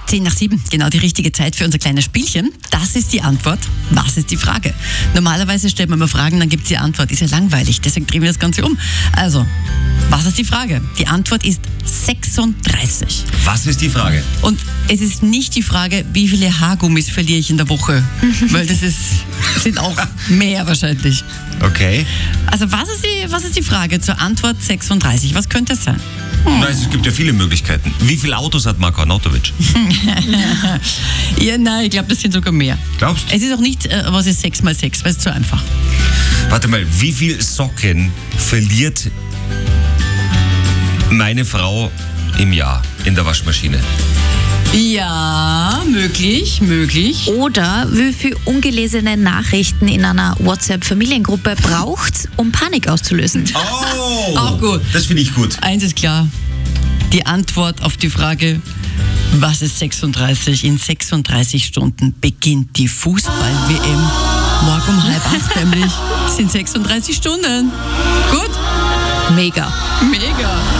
6:10, genau die richtige Zeit für unser kleines Spielchen. Das ist die Antwort. Was ist die Frage? Normalerweise stellt man immer Fragen, dann gibt es die Antwort. Ist ja langweilig, deswegen drehen wir das Ganze um. Also, was ist die Frage? Die Antwort ist 36. Was ist die Frage? Und es ist nicht die Frage, wie viele Haargummis verliere ich in der Woche, weil sind auch mehr wahrscheinlich. Okay. Also was ist die Frage zur Antwort 36? Was könnte es sein? Nein, es gibt ja viele Möglichkeiten. Wie viele Autos hat Marko Arnautovic? Ja, nein, ich glaube, das sind sogar mehr. Glaubst du? Es ist auch nicht, was ist 6 mal 6, weil es zu einfach. Warte mal, wie viel Socken verliert meine Frau im Jahr in der Waschmaschine? Ja, möglich. Oder wie viel ungelesene Nachrichten in einer WhatsApp-Familiengruppe braucht, um Panik auszulösen? Oh! Auch gut. Das finde ich gut. Eins ist klar, die Antwort auf die Frage, was ist 36? In 36 Stunden beginnt die Fußball-WM. Morgen um 7:30 nämlich. Das sind 36 Stunden. Gut? Mega. Mega.